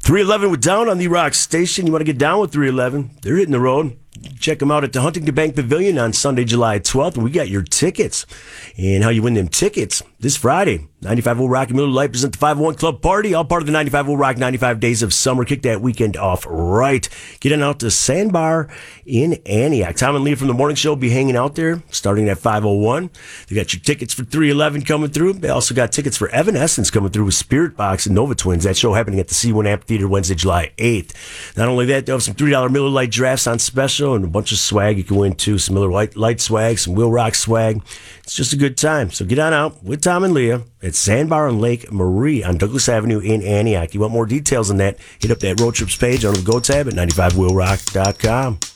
311 with Down on the Rock Station. You want to get down with 311? They're hitting the road. Check them out at the Huntington Bank Pavilion on Sunday, July 12th. And we got your tickets. And how you win them tickets this Friday. 95 Will Rock and Miller Lite present the 501 Club Party. All part of the 95 Will Rock 95 Days of Summer. Kick that weekend off right. Getting out to Sandbar in Antioch. Tom and Leah from the morning show will be hanging out there starting at 501. They got your tickets for 311 coming through. They also got tickets for Evanescence coming through with Spirit Box and Nova Twins. That show happening at the C1 Amphitheater Wednesday, July 8th. Not only that, they'll have some $3 Miller Lite drafts on special and a bunch of swag you can win too. Some Miller Lite swag, some Will Rock swag. It's just a good time. So get on out with Tom and Leah at Sandbar on Lake Marie on Douglas Avenue in Antioch. You want more details on that, hit up that road trips page on the Go tab at 95willrock.com.